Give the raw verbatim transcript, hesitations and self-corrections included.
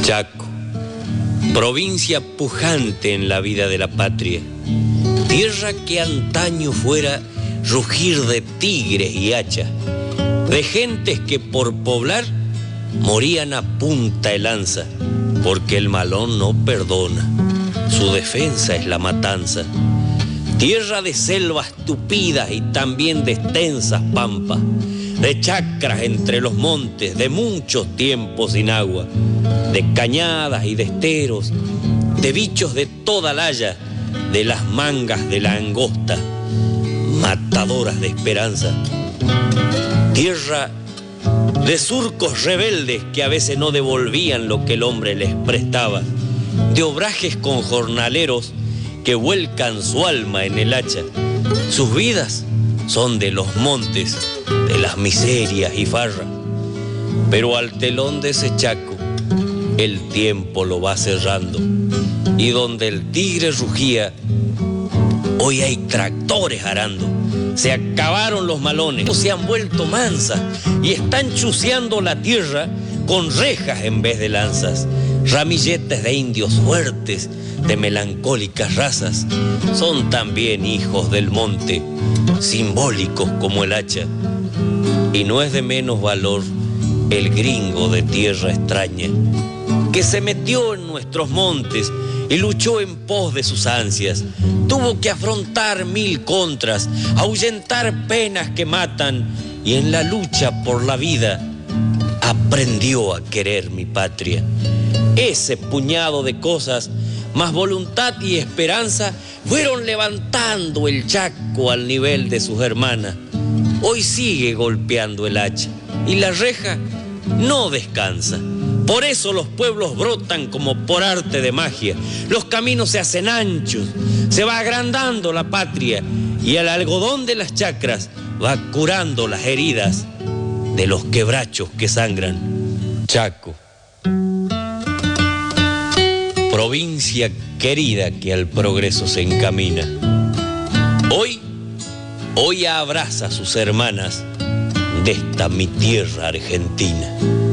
Chaco, provincia pujante en la vida de la patria, tierra que antaño fuera rugir de tigres y hachas, de gentes que por poblar morían a punta de lanza, porque el malón no perdona, su defensa es la matanza. Tierra de selvas tupidas y también de extensas pampas, de chacras entre los montes, de muchos tiempos sin agua, de cañadas y de esteros, de bichos de toda la haya, de las mangas de la angosta, matadoras de esperanza. Tierra de surcos rebeldes que a veces no devolvían lo que el hombre les prestaba, de obrajes con jornaleros que vuelcan su alma en el hacha. Sus vidas son de los montes, de las miserias y farra, pero al telón de ese Chaco el tiempo lo va cerrando, y donde el tigre rugía, hoy hay tractores arando. Se acabaron los malones, se han vuelto mansas y están chuceando la tierra con rejas en vez de lanzas. Ramilletes de indios fuertes, de melancólicas razas, son también hijos del monte, simbólicos como el hacha. Y no es de menos valor el gringo de tierra extraña, que se metió en nuestros montes y luchó en pos de sus ansias. Tuvo que afrontar mil contras, ahuyentar penas que matan, y en la lucha por la vida aprendió a querer mi patria. Ese puñado de cosas, más voluntad y esperanza, fueron levantando el Chaco al nivel de sus hermanas. Hoy sigue golpeando el hacha y la reja no descansa. Por eso los pueblos brotan como por arte de magia. Los caminos se hacen anchos, se va agrandando la patria, y el algodón de las chacras va curando las heridas de los quebrachos que sangran. Chaco, provincia querida que al progreso se encamina. Hoy, hoy abraza a sus hermanas de esta mi tierra argentina.